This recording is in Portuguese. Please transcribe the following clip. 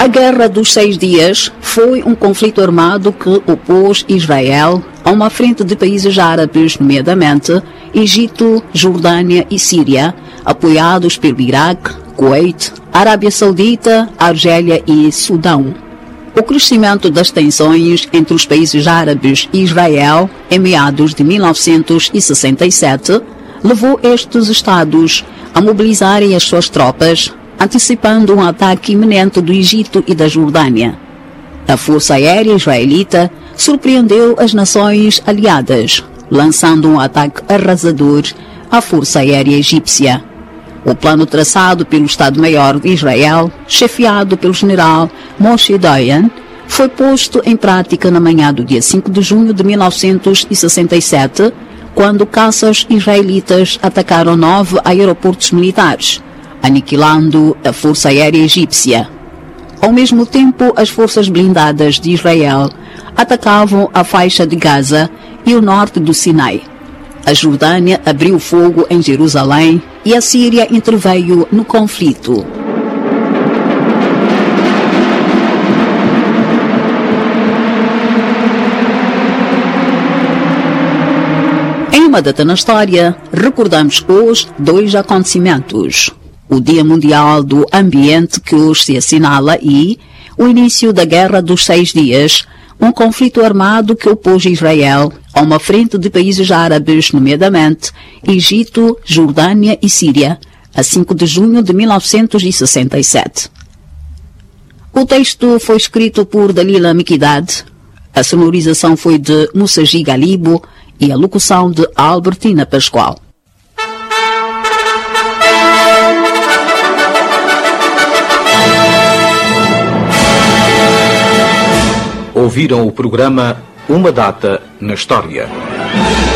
A Guerra dos 6 Dias foi um conflito armado que opôs Israel a uma frente de países árabes, nomeadamente Egito, Jordânia e Síria, apoiados pelo Iraque, Kuwait, Arábia Saudita, Argélia e Sudão. O crescimento das tensões entre os países árabes e Israel em meados de 1967 levou estes estados a mobilizarem as suas tropas, antecipando um ataque iminente do Egito e da Jordânia. A Força Aérea Israelita surpreendeu as nações aliadas, lançando um ataque arrasador à Força Aérea Egípcia. O plano traçado pelo Estado-Maior de Israel, chefiado pelo general Moshe Dayan, foi posto em prática na manhã do dia 5 de junho de 1967, quando caças israelitas atacaram 9 aeroportos militares, aniquilando a Força Aérea Egípcia. Ao mesmo tempo, as forças blindadas de Israel atacavam a faixa de Gaza e o norte do Sinai. A Jordânia abriu fogo em Jerusalém e a Síria interveio no conflito. Em uma data na história, recordamos hoje 2 acontecimentos. O Dia Mundial do Ambiente, que hoje se assinala, e o início da Guerra dos 6 Dias, um conflito armado que opôs Israel a uma frente de países árabes, nomeadamente Egito, Jordânia e Síria, a 5 de junho de 1967. O texto foi escrito por Dalila Miqdad, a sonorização foi de Mussaji Galibo e a locução de Albertina Pascoal. Ouviram o programa Uma Data na História.